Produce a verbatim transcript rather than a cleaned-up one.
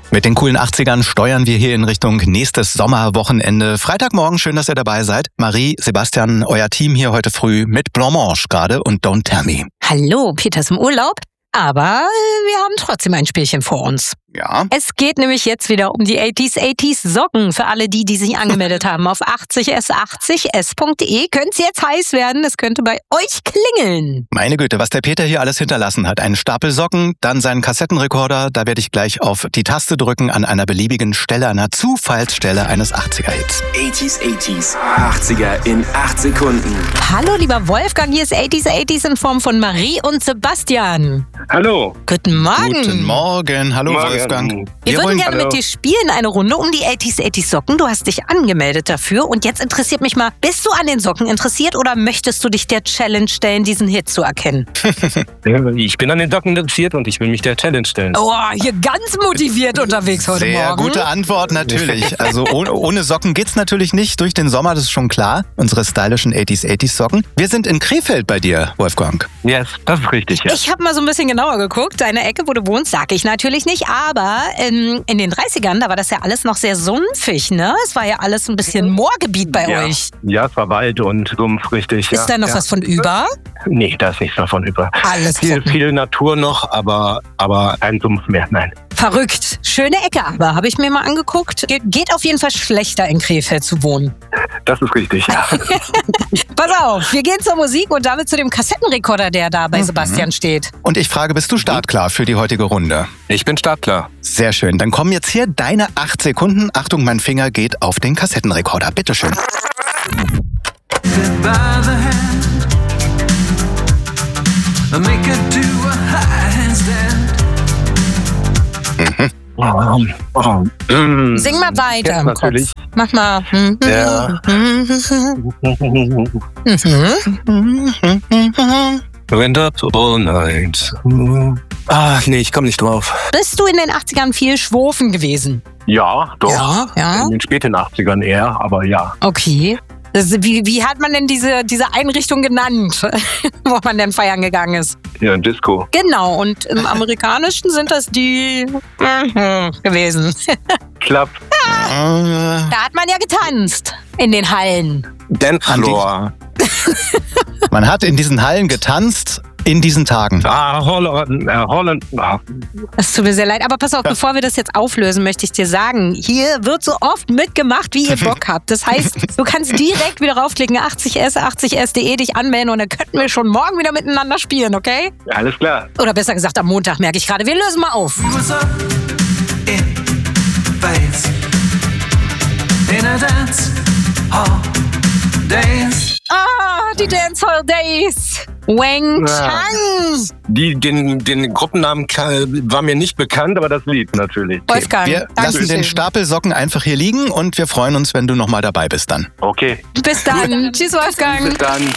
Mit den coolen achtzigern steuern wir hier in Richtung nächstes Sommerwochenende. Freitagmorgen, schön, dass ihr dabei seid. Marie, Sebastian, euer Team hier heute früh mit Blancmange gerade und Don't Tell Me. Hallo, Peter ist im Urlaub, aber wir haben trotzdem ein Spielchen vor uns. Ja. Es geht nämlich jetzt wieder um die achtziger achtziger Socken. Für alle die, die sich angemeldet haben auf achtzig s achtzig s punkt de könnte es jetzt heiß werden. Es könnte bei euch klingeln. Meine Güte, was der Peter hier alles hinterlassen hat. Einen Stapel Socken, dann seinen Kassettenrekorder. Da werde ich gleich auf die Taste drücken an einer beliebigen Stelle, einer Zufallsstelle eines achtziger-Hits. achtziger achtziger, achtziger in acht Sekunden. Hallo, lieber Wolfgang, hier ist achtziger achtziger in Form von Marie und Sebastian. Hallo. Guten Morgen. Guten Morgen. Hallo, Morgen. Wolfgang. Wir, Wir würden wollen gerne Hallo. mit dir spielen, eine Runde um die achtziger achtziger Socken. Du hast dich angemeldet dafür und jetzt interessiert mich mal, bist du an den Socken interessiert oder möchtest du dich der Challenge stellen, diesen Hit zu erkennen? Ich bin an den Socken interessiert und ich will mich der Challenge stellen. Oh, hier ganz motiviert unterwegs heute Sehr Morgen. gute Antwort, natürlich. Also ohne, ohne Socken geht's natürlich nicht durch den Sommer, das ist schon klar. Unsere stylischen achtziger achtziger Socken. Wir sind in Krefeld bei dir, Wolfgang. Yes, das ist richtig, ja. Ich habe mal so ein bisschen genauer geguckt. Deine Ecke, wo du wohnst, sag ich natürlich nicht. Aber in, in den dreißigern, da war das ja alles noch sehr sumpfig, ne? Es war ja alles ein bisschen Moorgebiet bei ja. euch. Ja, es war Wald und Sumpf, richtig. Ist ja. da noch ja. was von über? Nee, da ist nichts davon über. Alles Viel, trocken. viel Natur noch, aber, aber kein Sumpf mehr, nein. Verrückt. Schöne Ecke aber, habe ich mir mal angeguckt. Ge- Geht auf jeden Fall schlechter in Krefeld zu wohnen. Das ist richtig, ja. Pass auf, wir gehen zur Musik und damit zu dem Kassettenrekorder, der da bei Sebastian steht. Und ich frage, bist du startklar für die heutige Runde? Ich bin startklar. Sehr schön. Dann kommen jetzt hier deine acht Sekunden. Achtung, mein Finger geht auf den Kassettenrekorder. Bitteschön. by the hand and make it to a handstand. Oh, oh, mm. Sing mal weiter Jetzt im natürlich. Kopf. Mach mal. Ja. Went up all night. Ah, nee, ich komme nicht drauf. Bist du in den achtzigern viel schwofen gewesen? Ja, doch. Ja, ja. In den späten achtzigern eher, aber ja. Okay. Das, wie, wie hat man denn diese, diese Einrichtung genannt, wo man denn feiern gegangen ist? Ja, Disco. Genau, und im Amerikanischen sind das die gewesen. Club. Äh, Da hat man ja getanzt in den Hallen. Dancefloor. Man hat in diesen Hallen getanzt, in diesen Tagen. Ah, Holland. Äh, Holland. Ah. Es tut mir sehr leid, aber pass auf, bevor wir das jetzt auflösen, möchte ich dir sagen, hier wird so oft mitgemacht, wie ihr Bock habt. Das heißt, du kannst direkt wieder raufklicken, achtzig s, achtzig s punkt de, dich anmelden und dann könnten wir schon morgen wieder miteinander spielen, okay? Alles klar. Oder besser gesagt, am Montag merke ich gerade. Wir lösen mal auf. We was up in phase in a dance hall days. Ah, die Dancehall Days. Wang Chang. Die, den, den Gruppennamen ka- war mir nicht bekannt, aber das Lied natürlich. Wolfgang, Wir lassen danke den Stapel Socken einfach hier liegen und wir freuen uns, wenn du nochmal dabei bist dann. Okay. Bis dann. Tschüss, Wolfgang. Bis dann.